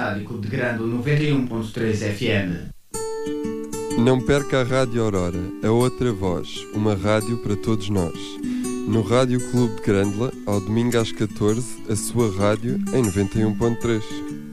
Rádio Clube de Grândola 91.3 FM. Não perca a Rádio Aurora, a outra voz, uma rádio para todos nós. No Rádio Clube de Grândola, ao domingo às 14, a sua rádio em 91.3.